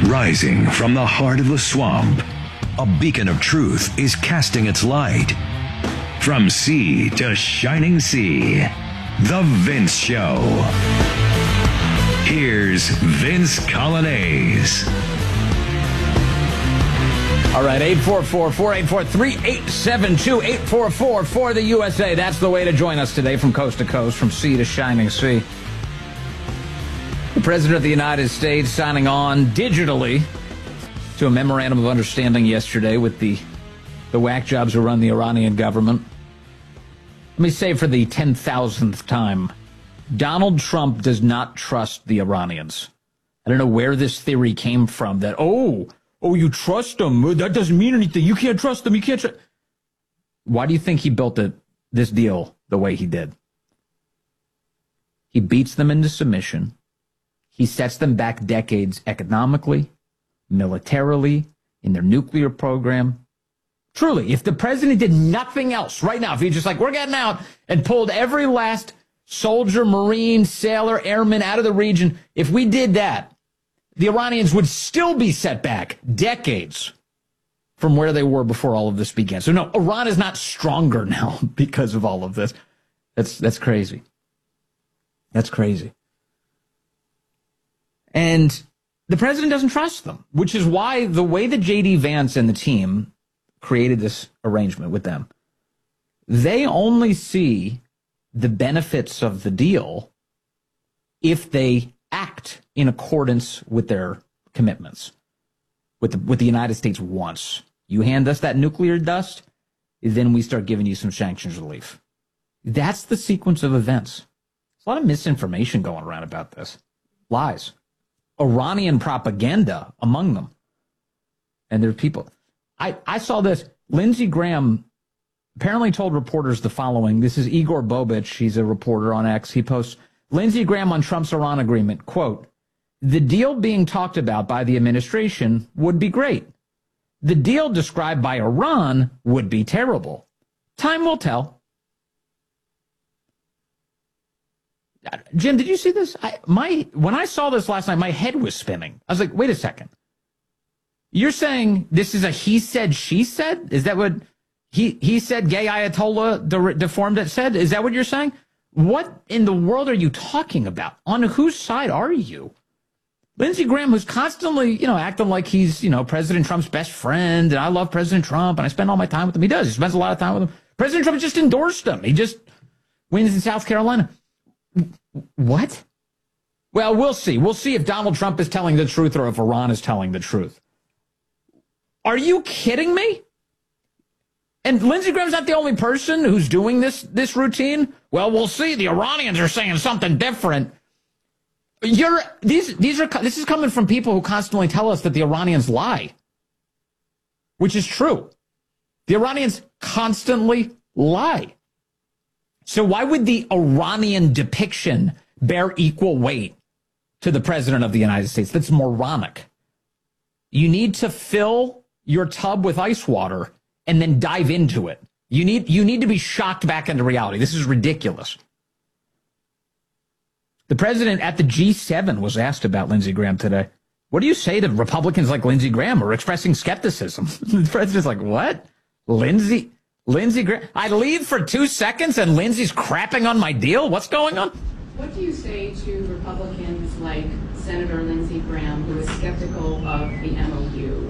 Rising from the heart of the swamp, a beacon of truth is casting its light. From sea to shining sea, The Vince Show. Here's Vince Coglianese. All right, 844-484-3872, 844 for the USA. That's the way to join us today from coast to coast, from sea to shining sea. The President of the United States signing on digitally to a memorandum of understanding yesterday with the whack jobs who run the Iranian government. Let me say for the 10,000th time, Donald Trump does not trust the Iranians. I don't know where this theory came from that, oh, you trust them. That doesn't mean anything. You can't trust them. You can't trust. Why do you think he built this deal the way he did? He beats them into submission. He sets them back decades economically, militarily, in their nuclear program. Truly, if the president did nothing else right now, if he just like, we're getting out and pulled every last soldier, Marine, sailor, airman out of the region, if we did that, the Iranians would still be set back decades from where they were before all of this began. So no, Iran is not stronger now because of all of this. That's crazy. That's crazy. And the president doesn't trust them, which is why the way that J.D. Vance and the team created this arrangement with them, they only see the benefits of the deal if they act in accordance with their commitments, with the United States wants. You hand us that nuclear dust, then we start giving you some sanctions relief. That's the sequence of events. There's a lot of misinformation going around about this. Lies. Iranian propaganda among them. And there are people. I saw this. Lindsey Graham apparently told reporters the following. This is Igor Bobich. He's a reporter on X. He posts, Lindsey Graham on Trump's Iran agreement, quote, the deal being talked about by the administration would be great. The deal described by Iran would be terrible. Time will tell. Jim, did you see this? When I saw this last night, my head was spinning. I was like, wait a second. You're saying this is a he said, she said? Is that what he said, gay Ayatollah deformed it said? Is that what you're saying? What in the world are you talking about? On whose side are you? Lindsey Graham, who's constantly, acting like he's, President Trump's best friend, and I love President Trump, and I spend all my time with him. He does. He spends a lot of time with him. President Trump just endorsed him. He just wins in South Carolina. What? Well, we'll see. We'll see if Donald Trump is telling the truth or if Iran is telling the truth. Are you kidding me? And Lindsey Graham's not the only person who's doing this routine. Well, we'll see. The Iranians are saying something different. This is coming from people who constantly tell us that the Iranians lie, which is true. The Iranians constantly lie. So why would the Iranian depiction bear equal weight to the president of the United States? That's moronic. You need to fill your tub with ice water and then dive into it. You need to be shocked back into reality. This is ridiculous. The president at the G7 was asked about Lindsey Graham today. What do you say to Republicans like Lindsey Graham who are expressing skepticism? The president's like, what? Lindsey Graham? I leave for 2 seconds and Lindsey's crapping on my deal? What's going on? What do you say to Republicans like Senator Lindsey Graham, who is skeptical of the MOU?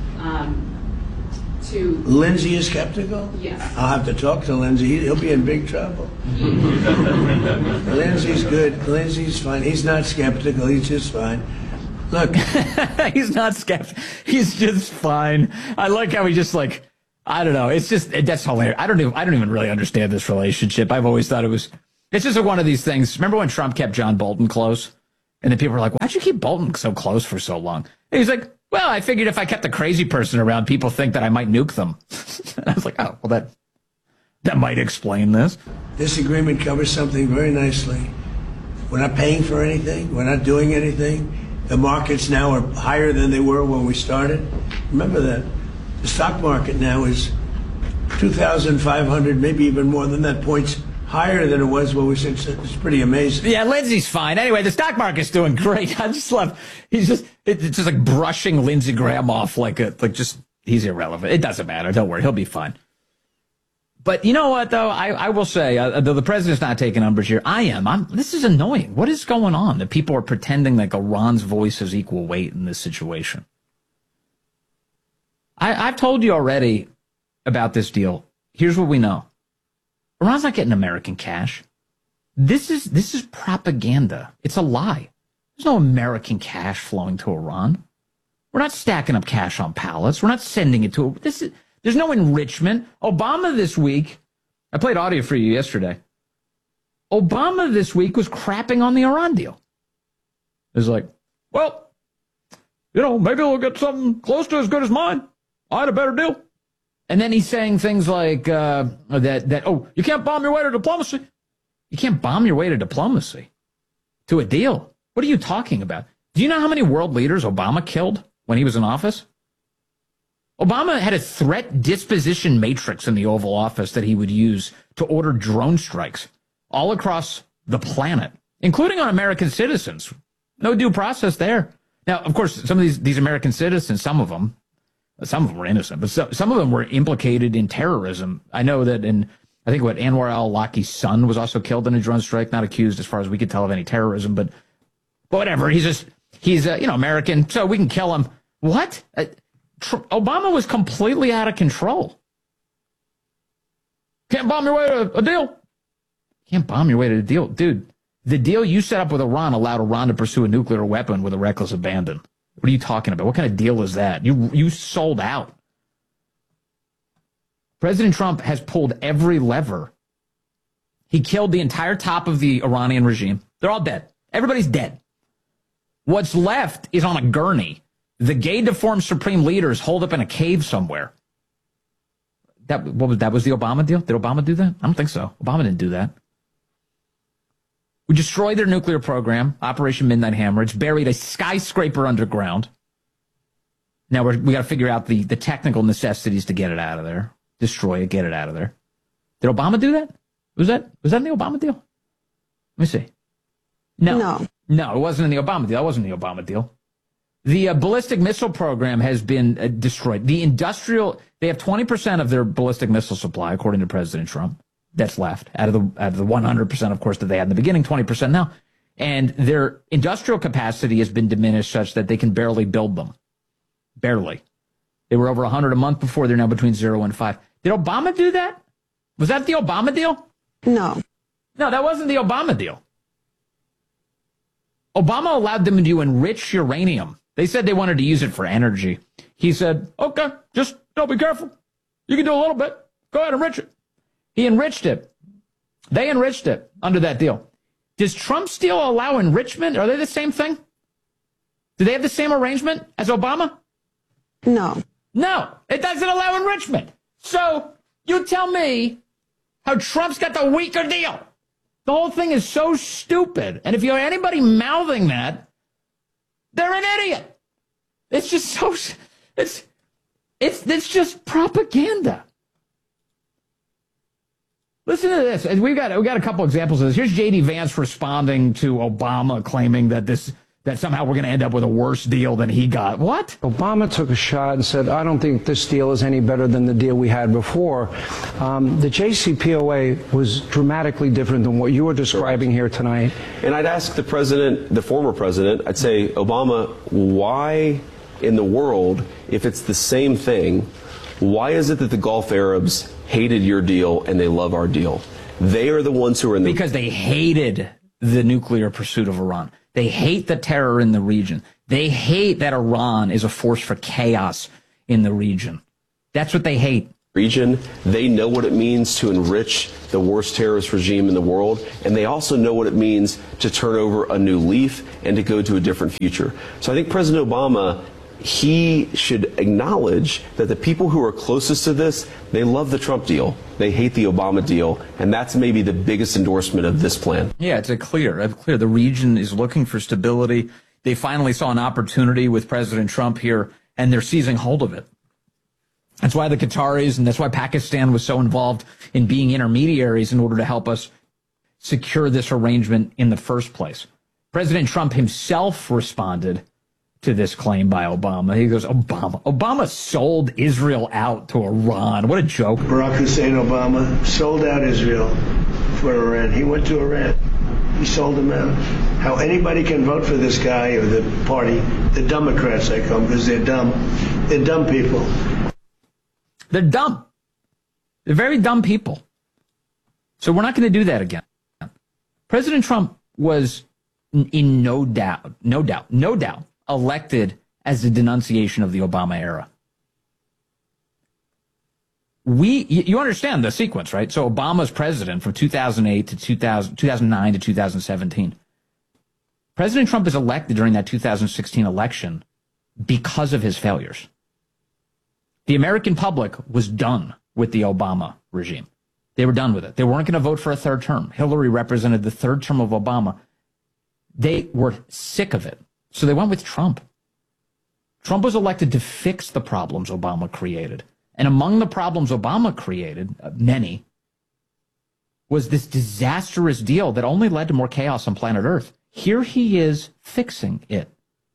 Lindsey is skeptical? Yes. I'll have to talk to Lindsey. He'll be in big trouble. Lindsey's good. Lindsey's fine. He's not skeptical. He's just fine. Look. He's not skeptical. He's just fine. I like how he just I don't know. It's just, that's hilarious. I don't even really understand this relationship. I've always thought it's just one of these things. Remember when Trump kept John Bolton close? And then people were like, why'd you keep Bolton so close for so long? And he's like, well, I figured if I kept a crazy person around, people think that I might nuke them. And I was like, oh, well, that might explain this. This agreement covers something very nicely. We're not paying for anything. We're not doing anything. The markets now are higher than they were when we started. Remember that. The stock market now is 2,500, maybe even more than that, points higher than it was when we said it's pretty amazing. Yeah, Lindsey's fine. Anyway, the stock market's doing great. I just love, it's just like brushing Lindsey Graham off he's irrelevant. It doesn't matter. Don't worry. He'll be fine. But you know what, though? I will say, though the president's not taking umbrage here, I am. This is annoying. What is going on that people are pretending like Iran's voice has equal weight in this situation? I've told you already about this deal. Here's what we know. Iran's not getting American cash. This is propaganda. It's a lie. There's no American cash flowing to Iran. We're not stacking up cash on pallets. We're not sending it to there's no enrichment. Obama this week, I played audio for you yesterday. Obama this week was crapping on the Iran deal. It was like, well, maybe we'll get something close to as good as mine. I had a better deal. And then he's saying things like you can't bomb your way to diplomacy. You can't bomb your way to diplomacy. To a deal. What are you talking about? Do you know how many world leaders Obama killed when he was in office? Obama had a threat disposition matrix in the Oval Office that he would use to order drone strikes all across the planet, including on American citizens. No due process there. Now, of course, some of these American citizens, some of them were innocent, but some of them were implicated in terrorism. I know that I think Anwar al-Awlaki's son was also killed in a drone strike, not accused as far as we could tell of any terrorism, but whatever. He's American, so we can kill him. What? Obama was completely out of control. Can't bomb your way to a deal. Can't bomb your way to a deal. Dude, the deal you set up with Iran allowed Iran to pursue a nuclear weapon with a reckless abandon. What are you talking about? What kind of deal is that? You sold out. President Trump has pulled every lever. He killed the entire top of the Iranian regime. They're all dead. Everybody's dead. What's left is on a gurney. The gay deformed supreme leaders hold up in a cave somewhere. That was the Obama deal? Did Obama do that? I don't think so. Obama didn't do that. We destroyed their nuclear program, Operation Midnight Hammer. It's buried a skyscraper underground. Now we got to figure out the technical necessities to get it out of there. Destroy it, get it out of there. Did Obama do that? Was that in the Obama deal? Let me see. No, it wasn't in the Obama deal. That wasn't the Obama deal. The ballistic missile program has been destroyed. They have 20% of their ballistic missile supply, according to President Trump. That's left out of the 100%, of course, that they had in the beginning, 20% now. And their industrial capacity has been diminished such that they can barely build them. Barely. They were over 100 a month before. They're now between 0 and 5. Did Obama do that? Was that the Obama deal? No, that wasn't the Obama deal. Obama allowed them to enrich uranium. They said they wanted to use it for energy. He said, okay, just don't be careful. You can do a little bit. Go ahead and enrich it. He enriched it. They enriched it under that deal. Does Trump's deal allow enrichment? Are they the same thing? Do they have the same arrangement as Obama? No, it doesn't allow enrichment. So you tell me how Trump's got the weaker deal. The whole thing is so stupid. And if you have anybody mouthing that, they're an idiot. It's just so, it's just propaganda. Listen to this. And we got a couple examples of this. Here's J.D. Vance responding to Obama, claiming that somehow we're going to end up with a worse deal than he got. What? Obama took a shot and said, I don't think this deal is any better than the deal we had before. The JCPOA was dramatically different than what you were describing here tonight. And I'd ask the president, the former president, I'd say, Obama, why in the world, if it's the same thing, why is it that the Gulf Arabs hated your deal and they love our deal? They are the ones who are in the... Because they hated the nuclear pursuit of Iran. They hate the terror in the region. They hate that Iran is a force for chaos in the region. That's what they hate. Region, they know what it means to enrich the worst terrorist regime in the world, and they also know what it means to turn over a new leaf and to go to a different future. So I think President Obama, he should acknowledge that the people who are closest to this, they love the Trump deal. They hate the Obama deal. And that's maybe the biggest endorsement of this plan. Yeah, it's clear. The region is looking for stability. They finally saw an opportunity with President Trump here, and they're seizing hold of it. That's why the Qataris and that's why Pakistan was so involved in being intermediaries in order to help us secure this arrangement in the first place. President Trump himself responded to this claim by Obama. He goes, Obama sold Israel out to Iran. What a joke. Barack Hussein Obama sold out Israel for Iran. He went to Iran. He sold them out. How anybody can vote for this guy or the party, the Democrats I call them, because they're dumb. They're dumb people. They're dumb. They're very dumb people. So we're not going to do that again. President Trump was in no doubt, elected as a denunciation of the Obama era. You understand the sequence, right? So Obama's president from 2008 to 2009 to 2017. President Trump is elected during that 2016 election because of his failures. The American public was done with the Obama regime. They were done with it. They weren't going to vote for a third term. Hillary represented the third term of Obama. They were sick of it. So they went with Trump. Trump was elected to fix the problems Obama created. And among the problems Obama created, many, was this disastrous deal that only led to more chaos on planet Earth. Here he is fixing it.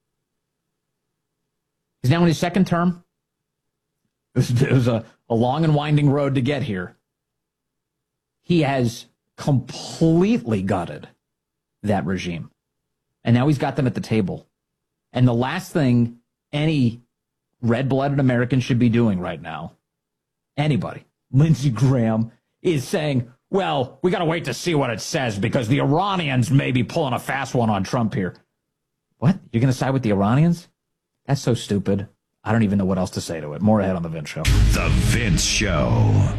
He's now in his second term. It was a long and winding road to get here. He has completely gutted that regime. And now he's got them at the table. And the last thing any red-blooded American should be doing right now, anybody, Lindsey Graham, is saying, well, we got to wait to see what it says because the Iranians may be pulling a fast one on Trump here. What? You're going to side with the Iranians? That's so stupid. I don't even know what else to say to it. More ahead on The Vince Show. The Vince Show.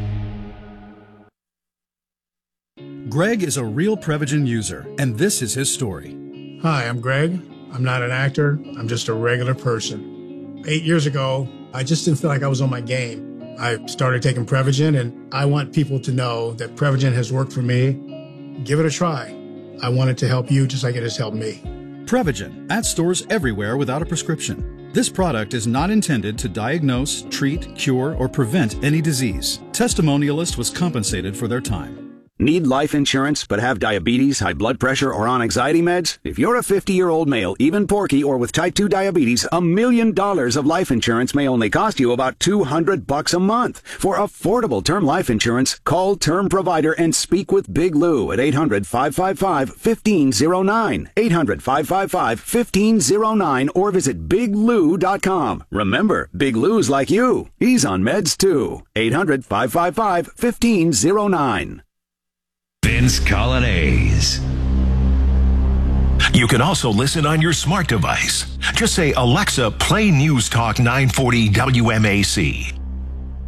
Greg is a real Prevagen user, and this is his story. Hi, I'm Greg. I'm not an actor. I'm just a regular person. 8 years ago, I just didn't feel like I was on my game. I started taking Prevagen, and I want people to know that Prevagen has worked for me. Give it a try. I want it to help you just like it has helped me. Prevagen, at stores everywhere without a prescription. This product is not intended to diagnose, treat, cure, or prevent any disease. Testimonialist was compensated for their time. Need life insurance but have diabetes, high blood pressure, or on anxiety meds? If you're a 50-year-old male, even porky, or with type 2 diabetes, $1 million of life insurance may only cost you about $200 a month. For affordable term life insurance, call Term Provider and speak with Big Lou at 800-555-1509, 800-555-1509, or visit biglou.com. Remember, Big Lou's like you. He's on meds too. 800-555-1509. Vince Colonnese. You can also listen on your smart device. Just say, Alexa, play News Talk 940 WMAC.